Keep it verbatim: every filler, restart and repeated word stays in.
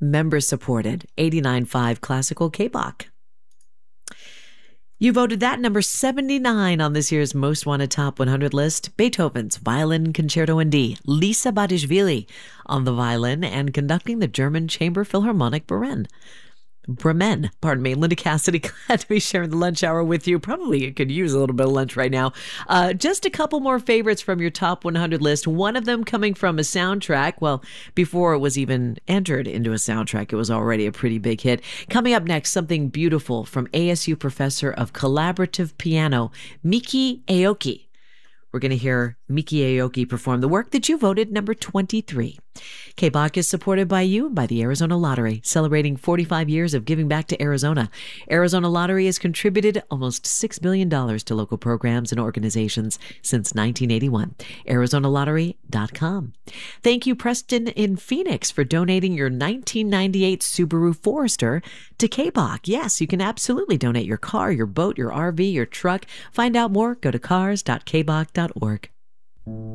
member-supported eighty-nine point five classical K-Bach. You voted that number seventy-nine on this year's Most Wanted Top one hundred list. Beethoven's Violin Concerto in D. Lisa Badishvili on the violin and conducting the German Chamber Philharmonic Bremen. Bremen, pardon me. Linda Cassidy, glad to be sharing the lunch hour with you. Probably you could use a little bit of lunch right now. Uh, just a couple more favorites from your top one hundred list. One of them coming from a soundtrack. Well, before it was even entered into a soundtrack, it was already a pretty big hit. Coming up next, something beautiful from A S U professor of collaborative piano, Miki Aoki. We're going to hear Miki Aoki perform the work that you voted number twenty-three. K-Bach is supported by you by the Arizona Lottery, celebrating forty-five years of giving back to Arizona. Arizona Lottery has contributed almost six billion dollars to local programs and organizations since nineteen eighty-one. Arizona Lottery dot com. Thank you, Preston in Phoenix, for donating your nineteen ninety-eight Subaru Forester to K-Bach. Yes, you can absolutely donate your car, your boat, your R V, your truck. Find out more, go to cars dot k bach dot org.